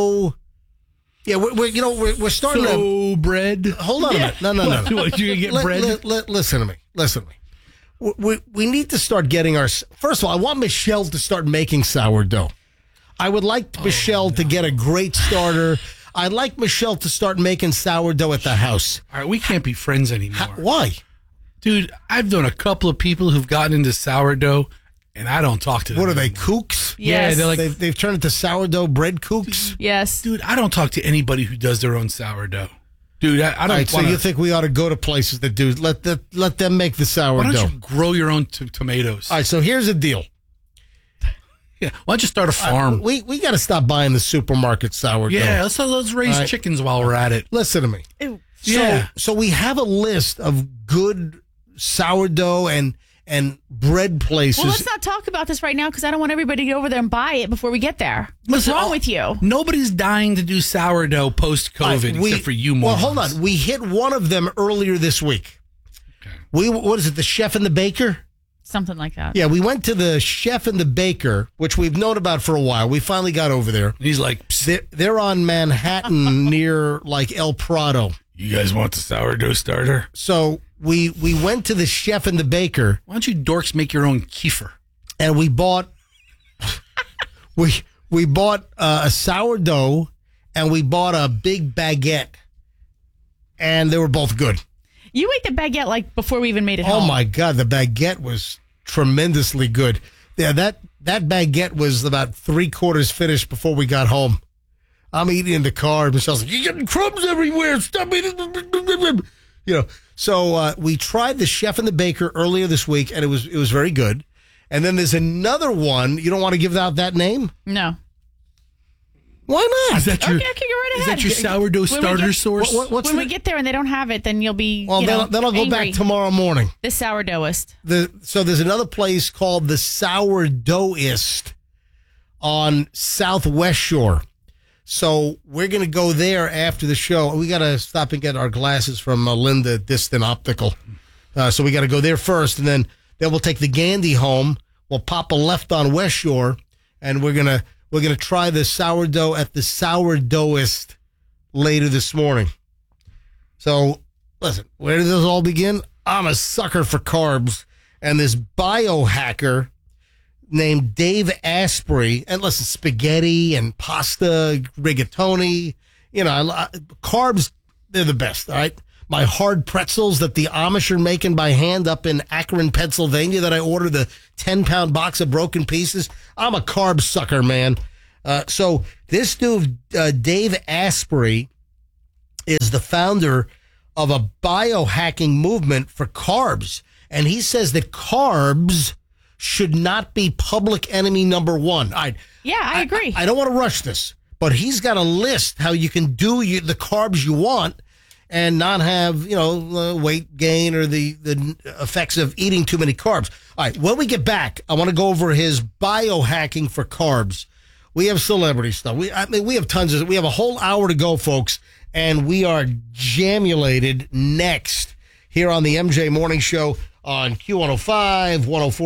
Yeah, we're starting to bread. Hold on a minute. No. What, you gonna get bread? Listen to me. We need to start getting our. First of all, I want Michelle to start making sourdough. I would like Michelle to get a great starter. I'd like Michelle to start making sourdough at the house. All right, we can't be friends anymore. Why? Dude, I've known a couple of people who've gotten into sourdough. And I don't talk to them. What are they, kooks? Yes. Yeah, they're like they've turned into sourdough bread kooks. Yes, dude. I don't talk to anybody who does their own sourdough, dude. I don't. Right, so you think we ought to go to places that do let them make the sourdough? Why don't you grow your own tomatoes? All right, so here's the deal. Yeah, why don't you start a farm? We got to stop buying the supermarket sourdough. Yeah, let's raise chickens while we're at it. Listen to me. Ew. So we have a list of good sourdough and bread places. Well, let's not talk about this right now because I don't want everybody to go over there and buy it before we get there. What's wrong with you? Nobody's dying to do sourdough post-COVID except for you morons. Well, hold on. We hit one of them earlier this week. Okay. What is it, the Chef and the Baker? Something like that. Yeah, we went to the Chef and the Baker, which we've known about for a while. We finally got over there. He's like, they're on Manhattan near like El Prado. You guys want the sourdough starter? So we went to the Chef and the Baker. Why don't you dorks make your own kefir? And we bought we bought a sourdough and we bought a big baguette, and they were both good. You ate the baguette like before we even made it home. Oh my God, the baguette was tremendously good. Yeah, that baguette was about 3/4 finished before we got home. I'm eating in the car. Michelle's like, "You're getting crumbs everywhere. Stop eating." So we tried the Chef and the Baker earlier this week, and it was very good. And then there's another one. You don't want to give out that name? No. Why not? Is that your, okay, go right ahead. Is that your sourdough starter source? When we get there and they don't have it, then you'll be then I'll go back tomorrow morning. The sourdoughist. So there's another place called the Sourdoughist on Southwest Shore. So we're going to go there after the show. We got to stop and get our glasses from Linda Distant Optical. So we got to go there first, and then we'll take the Gandy home. We'll pop a left on West Shore, and we're gonna try the sourdough at the Sourdoughist later this morning. So listen, where did this all begin? I'm a sucker for carbs, and this biohacker named Dave Asprey, and listen, spaghetti and pasta, rigatoni, carbs, they're the best, all right? My hard pretzels that the Amish are making by hand up in Akron, Pennsylvania, that I ordered the 10-pound box of broken pieces. I'm a carb sucker, man. So this dude, Dave Asprey, is the founder of a biohacking movement for carbs. And he says that carbs should not be public enemy number one. I agree. I don't want to rush this, but he's got a list how you can do the carbs you want and not have, weight gain or the effects of eating too many carbs. All right, when we get back, I want to go over his biohacking for carbs. We have celebrity stuff. We have tons of. We have a whole hour to go, folks, and we are jamulated next here on the MJ Morning Show on Q105,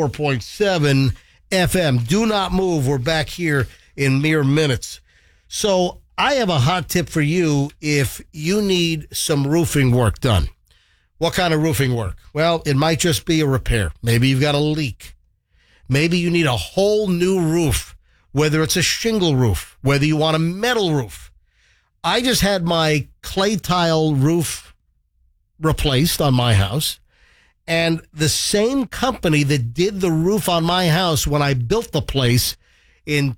104.7 FM. Do not move. We're back here in mere minutes. So I have a hot tip for you if you need some roofing work done. What kind of roofing work? Well, it might just be a repair. Maybe you've got a leak. Maybe you need a whole new roof, whether it's a shingle roof, whether you want a metal roof. I just had my clay tile roof replaced on my house, and the same company that did the roof on my house when I built the place in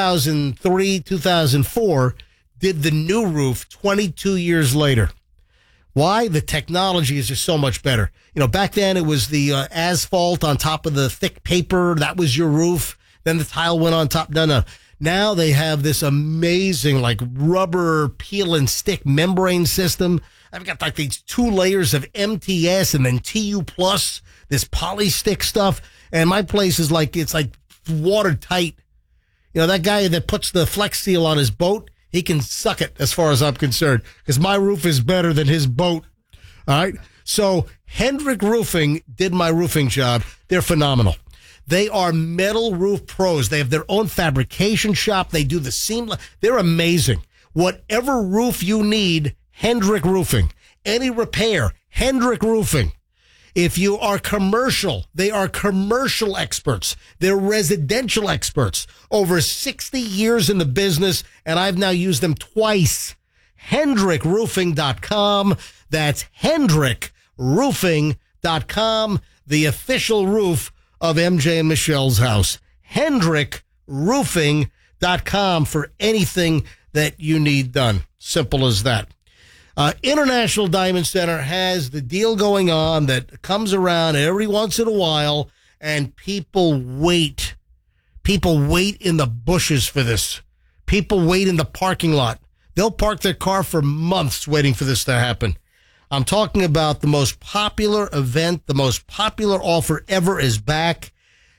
2003, 2004, did the new roof 22 years later. Why? The technology is just so much better. Back then it was the asphalt on top of the thick paper. That was your roof. Then the tile went on top. No. Now they have this amazing rubber peel and stick membrane system. I've got these 2 layers of MTS and then TU plus, this polystick stuff. And my place is it's watertight. That guy that puts the Flex Seal on his boat, he can suck it as far as I'm concerned, because my roof is better than his boat. All right. So Hendrick Roofing did my roofing job. They're phenomenal. They are metal roof pros. They have their own fabrication shop. They do the seamless. They're amazing. Whatever roof you need, Hendrick Roofing. Any repair, Hendrick Roofing. If you are commercial, they are commercial experts. They're residential experts. Over 60 years in the business, and I've now used them twice. HendrickRoofing.com. That's HendrickRoofing.com, the official roof of MJ and Michelle's house. HendrickRoofing.com for anything that you need done. Simple as that. International Diamond Center has the deal going on that comes around every once in a while, and people wait. People wait in the bushes for this. People wait in the parking lot. They'll park their car for months waiting for this to happen. I'm talking about the most popular event, the most popular offer ever is back.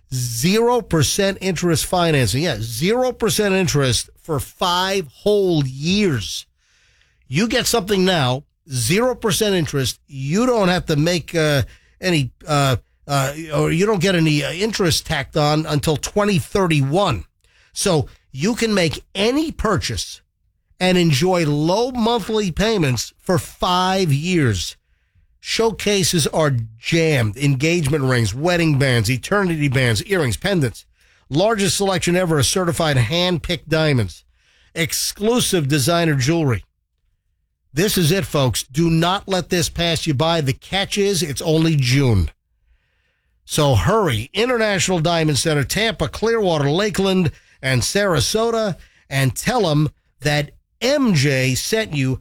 0% interest financing. Yeah, 0% interest for 5 whole years. You get something now, 0% interest. You don't have to make any, or you don't get any interest tacked on until 2031. So you can make any purchase and enjoy low monthly payments for 5 years. Showcases are jammed. Engagement rings, wedding bands, eternity bands, earrings, pendants. Largest selection ever of certified hand-picked diamonds. Exclusive designer jewelry. This is it, folks. Do not let this pass you by. The catch is it's only June. So hurry. International Diamond Center, Tampa, Clearwater, Lakeland, and Sarasota, and tell them that MJ sent you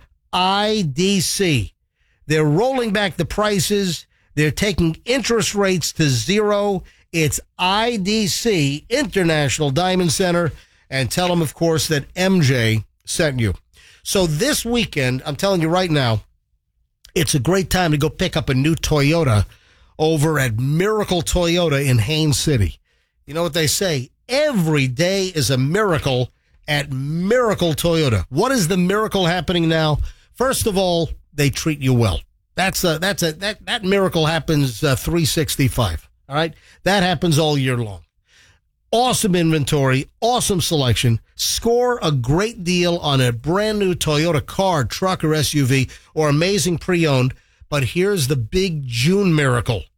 IDC. They're rolling back the prices. They're taking interest rates to 0. It's IDC, International Diamond Center, and tell them, of course, that MJ sent you. So this weekend, I'm telling you right now, it's a great time to go pick up a new Toyota over at Miracle Toyota in Haines City. You know what they say? Every day is a miracle at Miracle Toyota. What is the miracle happening now? First of all, they treat you well. That miracle happens 365. All right, that happens all year long. Awesome inventory, awesome selection. Score a great deal on a brand new Toyota car, truck, or SUV, or amazing pre-owned. But here's the big June miracle.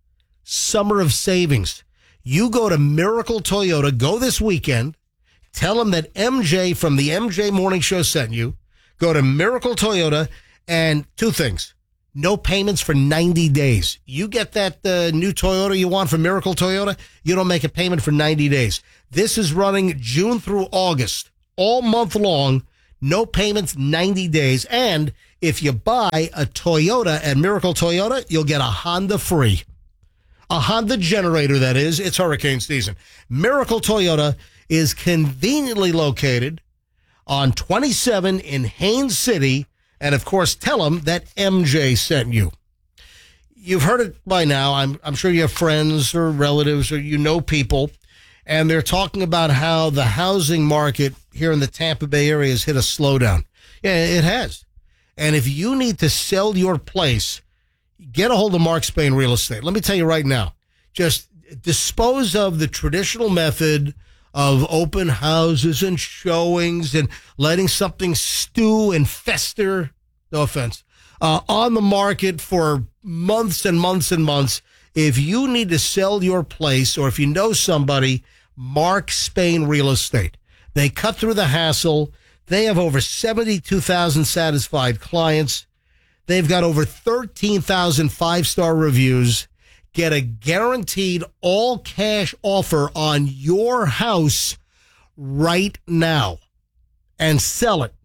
summer of savings. You go to Miracle Toyota, go this weekend, tell them that MJ from the MJ Morning Show sent you. Go to Miracle Toyota, and two things. No payments for 90 days. You get that new Toyota you want from Miracle Toyota, you don't make a payment for 90 days. This is running June through August, all month long, no payments, 90 days. And if you buy a Toyota at Miracle Toyota, you'll get a Honda free. A Honda generator, that is. It's hurricane season. Miracle Toyota is conveniently located on 27 in Haines City. And, of course, tell them that MJ sent you. You've heard it by now. I'm sure you have friends or relatives or you know people, and they're talking about how the housing market here in the Tampa Bay area has hit a slowdown. Yeah, it has. And if you need to sell your place, get a hold of Mark Spain Real Estate. Let me tell you right now, just dispose of the traditional method of open houses and showings and letting something stew and fester, no offense, on the market for months and months and months. If you need to sell your place or if you know somebody, Mark Spain Real Estate. They cut through the hassle. They have over 72,000 satisfied clients. They've got over 13,000 five-star reviews. Get a guaranteed all-cash offer on your house right now and sell it.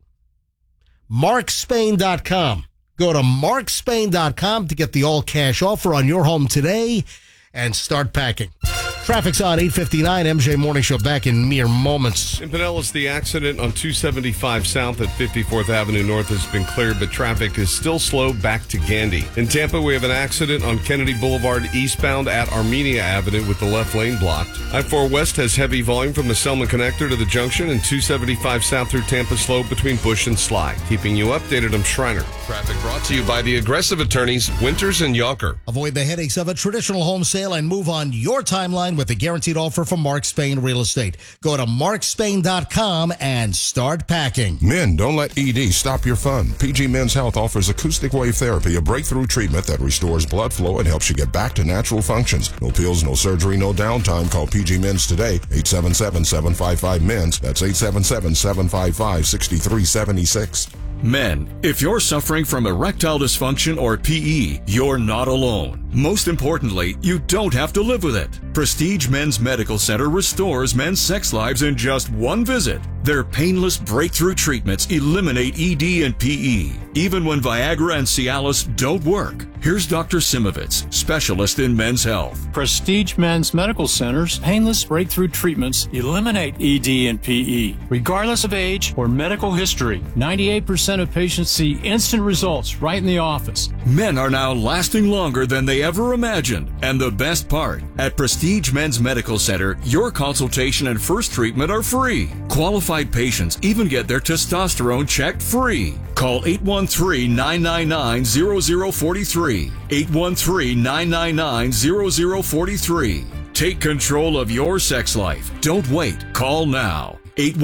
MarkSpain.com. Go to MarkSpain.com to get the all-cash offer on your home today and start packing. Traffic's on 8:59. MJ Morning Show back in mere moments. In Pinellas, the accident on 275 South at 54th Avenue North has been cleared, but traffic is still slow back to Gandy. In Tampa, we have an accident on Kennedy Boulevard eastbound at Armenia Avenue with the left lane blocked. I-4 West has heavy volume from the Selma connector to the junction, and 275 South through Tampa slow between Bush and Sly. Keeping you updated, I'm Schreiner. Traffic brought to you by the aggressive attorneys Winters and Yonker. Avoid the headaches of a traditional home sale and move on your timeline with the guaranteed offer from Mark Spain Real Estate. Go to markspain.com and start packing. Men, don't let ED stop your fun. PG Men's Health offers acoustic wave therapy, a breakthrough treatment that restores blood flow and helps you get back to natural functions. No pills, no surgery, no downtime. Call PG Men's today, 877-755-MENS. That's 877-755-6376. Men, if you're suffering from erectile dysfunction or PE, you're not alone. Most importantly, you don't have to live with it. Prestige Men's Medical Center restores men's sex lives in just one visit. Their painless breakthrough treatments eliminate ED and PE, even when Viagra and Cialis don't work. Here's Dr. Simovitz, specialist in men's health. Prestige Men's Medical Center's painless breakthrough treatments eliminate ED and PE, regardless of age or medical history. 98% of patients see instant results right in the office. Men are now lasting longer than they ever imagined. And the best part, at Prestige Men's Medical Center, your consultation and first treatment are free. Qualified patients even get their testosterone checked free. Call 813-999-0043. 813-999-0043. Take control of your sex life. Don't wait. Call now.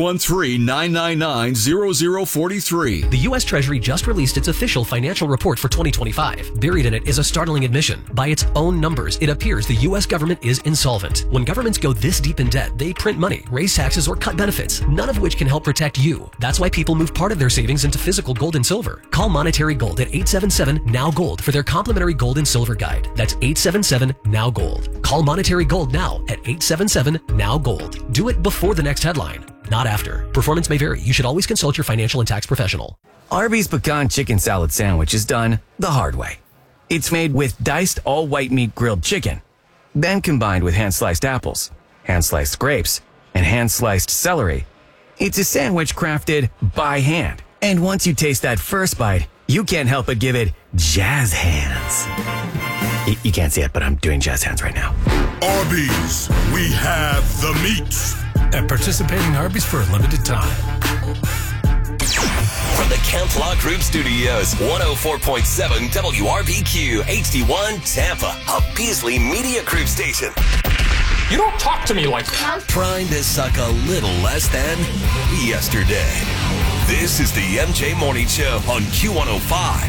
813-999-0043. The U.S. Treasury just released its official financial report for 2025. Buried in it is a startling admission. By its own numbers, it appears the U.S. government is insolvent. When governments go this deep in debt, they print money, raise taxes, or cut benefits, none of which can help protect you. That's why people move part of their savings into physical gold and silver. Call Monetary Gold at 877-NOW-GOLD for their complimentary gold and silver guide. That's 877-NOW-GOLD. Call Monetary Gold now at 877-NOW-GOLD. Do it before the next headline, not after. Performance may vary. You should always consult your financial and tax professional. Arby's Pecan Chicken Salad Sandwich is done the hard way. It's made with diced all-white meat grilled chicken, then combined with hand-sliced apples, hand-sliced grapes, and hand-sliced celery. It's a sandwich crafted by hand. And once you taste that first bite, you can't help but give it jazz hands. You can't see it, but I'm doing jazz hands right now. Arby's, we have the meat. At participating Arby's for a limited time. From the Kemp Law Group Studios, 104.7 WRBQ HD1 Tampa, a Beasley Media Group station. You don't talk to me like that. Trying to suck a little less than yesterday. This is the MJ Morning Show on Q105.